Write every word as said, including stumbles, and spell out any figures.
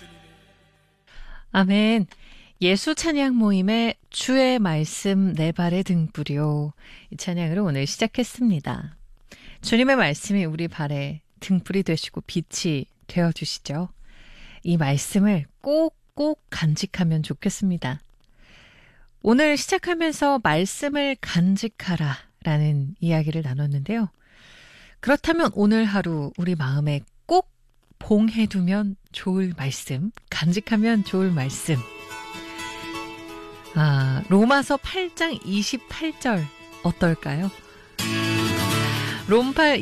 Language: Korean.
아멘. 예수 찬양 모임의 주의 말씀 내 발의 등불이요. 이 찬양으로 오늘 시작했습니다. 주님의 말씀이 우리 발에 등불이 되시고 빛이 되어주시죠. 이 말씀을 꼭꼭 간직하면 좋겠습니다. 오늘 시작하면서 말씀을 간직하라 라는 이야기를 나눴는데요. 그렇다면 오늘 하루 우리 마음에 꼭 봉해두면 좋을 말씀, 간직하면 좋을 말씀. 아, 로마서 팔 장 이십팔 절 어떨까요? 롬팔